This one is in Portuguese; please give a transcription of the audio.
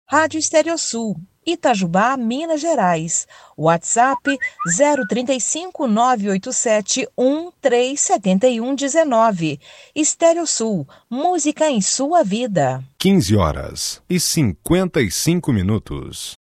Rádio Estereosul, Itajubá, Minas Gerais. WhatsApp 035 987 137119. Estereosul, música em sua vida. 15h55.